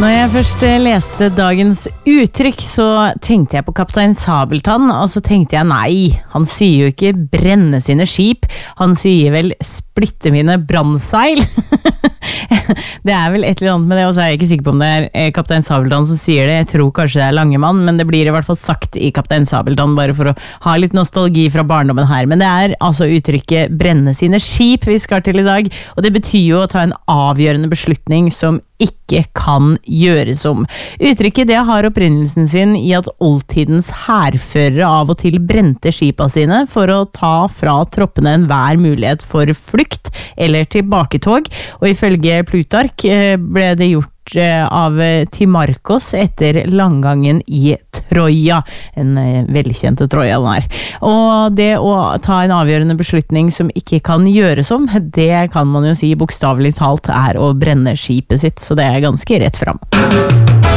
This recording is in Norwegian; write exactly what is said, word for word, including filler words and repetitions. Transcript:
Når jeg først leste dagens uttrykk, så tenkte jeg på kaptein Sabeltann, og så tenkte jeg nei, han sier jo ikke brenne sine skip, han sier vel splitte mine brannseil. Det er vel et eller annet med det, og så er jeg ikke sikker på om det er kaptein Sabeltann som sier det. Jeg tror kanskje det er Langemann, men det blir i hvert fall sagt i kaptein Sabeltann, bare for å ha litt nostalgi fra barndommen her. Men det er altså uttrykket brenne sine skip vi skal til i dag, og det betyr jo å ta en avgjørende beslutning som ikke kan gjøres om. Uttrykket det har opprinnelsen sin i at oldtidens hærførere av og til brente skipa sine for å ta fra troppene enhver mulighet for flukt eller tilbaketog, og ifølge Plutark ble det gjort av Timarkos etter langgangen i Troja, en velkjente Troja den her. Og det å ta en avgjørende beslutning som ikke kan gjøres om, det kan man jo si bokstavelig talt er å brenne skipet sitt, så det er ganske rett frem.